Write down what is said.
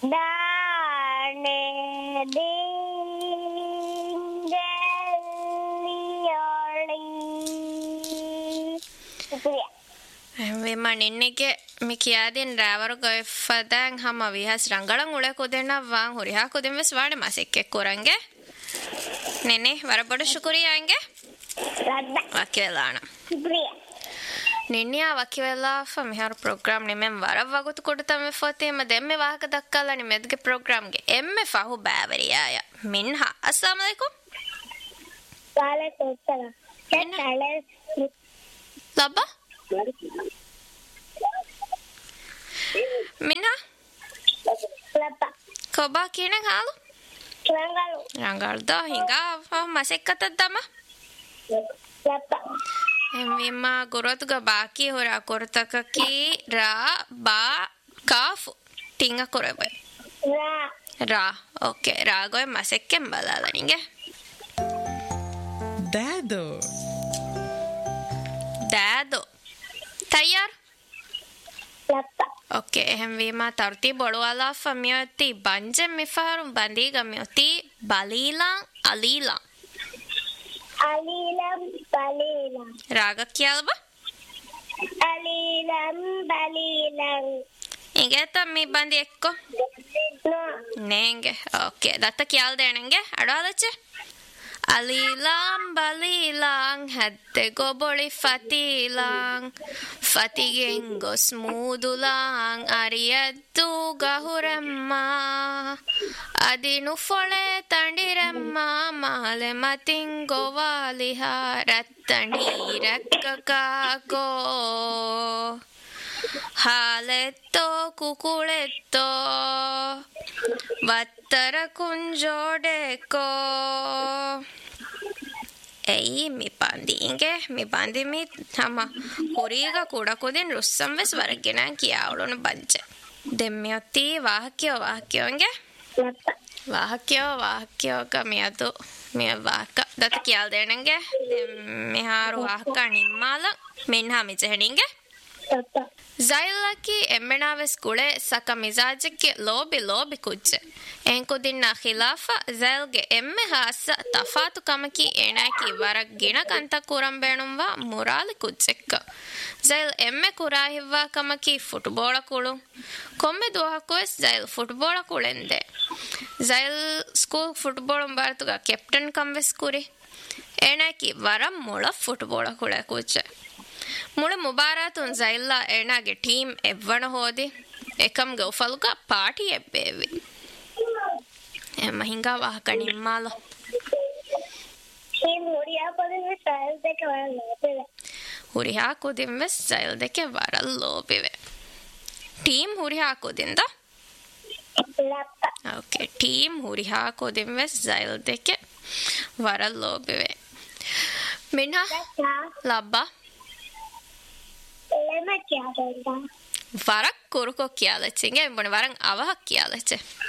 ದಾಣೆ ದಿಂಗಲಿಯೋಳಿ Vima ninnike mikiadin ravar goy fadang hama vihas rangalang ule kudena wang huriha kudin ves wade masikke korange nene warabadu shukriya ange wakilana ಶುಕ್ರಿಯಾ ನಿನ್ನೆ ವಕಿವೆಲ್ಲ ಫಮಿಹಾರ program ನಿಮ್ಮೆ ವರವಾಗುತ್ತು ಕೊಡುತ್ತಮೆ ಫೋತಿಮ ದೆಮ್ಮೆ ವಾಹಕ ದಕ್ಕಲ್ಲ ನಿಮ್ಮೆದ್ಗೆ ಪ್ರೋಗ್ರಾಮ್ಗೆ ಎಮ್ಮೆ ಫಾಹು ಬಾವರಿಯಾಯ ಮಿನ್ಹಾ ಅಸ್ಸಲಾಮು ಅಲೈಕುಂ ವಾಲೈಕುಂ ಸಲಾಂ ಲಬ್ಬ ಮಿನ್ಹಾ ಲಬ್ಬ ಕೊಬಾ ಕೀನೆ ಹಾಲು ರಂಗಾಲು ರಂಗಾಳ್ದ ಹಿಂಗ ಮಸೆಕ್ಕತ್ತದ್ದಮ್ಮ ಲಬ್ಬ Mima gurotga baki hora kortaka ki ra ba kaf tinga korebe ra okay ra goy masekken balala ninge dado tayyar ಲಬ್ಬ okay ehem vima tarti bolwala famiyoti banje mifarum bandi gamyoti balilang alilang ಅಲೀಲಂ ಬಲೀಲಂ raga kyalba ಅಲೀಲಂ ಬಲೀಲಂ ingeta mi bandi ekko no nenge okay datta kyal denenge adalache alilang balilang hatte goboli fatilang fatigen gosmudulang ariyaddu gahuremma adinu fole tandiremma male matin govaliha rattani rakkakago ಹಾಲೆತ್ತೋ ಕುಕುಳೆತ್ತೋ ವತ್ತರ ಕುಂಜೋಡೆಕೋ ಎಯಿ ಮಿ ಬಂದಿ ಮಿ ಹಮ ಹುರಿಗ ಕೂಡ ಕುದಿನ್ ರುಸ್ಸಂ ವೆಸ್ ವರಗಿನ ಕಿಯಾವಳನು ಬಂಚೆ ದೆಮ್ಮಿಯೊತ್ತಿ ವಾಹಕ್ಯೋಂಗೆ ವಾಹಕ್ಯೋ ಕಮಿಯದು ಮಿ ವಾಹಕ ದತ್ತ ಕಿಯಾಲ್ ದೇಣಂಗೆ ಮಿಹಾರು ವಾಹಕ ನಿಮ್ಮಾಲ ಮಿನ್ಹಾ ಮಿಜೆಹಣಿಂಗೆ Zailaki emmenaves kule saka mizajike lobi kujje enku dinna khilafa zailge emme hassa tafatu kamaki enaki warak gina kanta kuram benumwa murali kujjekka zail emme kurahivwa kamaki football kulu komme duhakoes zail football kulende zail school football bartuga captain kamves kuri enaki waram mula football kule kujje Mule ಮುಬಾರಾತುನ್ ಜೈಲ್ಲಾ ಏನಾಗೆ team ಎವ್ವಣ ಹೋದಿ ಏಕಮ್ಗೆ ಉಫಲುಗ party ಎಬ್ಬೇವಿ ಎಮ್ಮ ಹಿಂಗ ವಾಹಕ ನಿಮ್ಮಾಲ ಹುರಿ ಹಾಕುದಿವೆ ಜೈಲ್ದಕ್ಕೆ ವರಲ್ಲೋಬಿವೆ team ಹುರಿ ಹಾಕೋದಿಂದ okay team ಹುರಿ ಹಾಕೋದಿವೆ ಜೈಲ್ದಕ್ಕೆ ವರಲ್ಲೋಬಿವೆ ಮಿನ್ಹಾ ಲಬ್ಬ ವರಕ್ ಕುರುಕೋ ಕಿಯಾಲಚ್ಚೆ ಹಿಂಗೆ ಬಣ್ಣ ವರಂಗ್ ಅವಹ ಕಿಯಾಲಚ್ಚೆ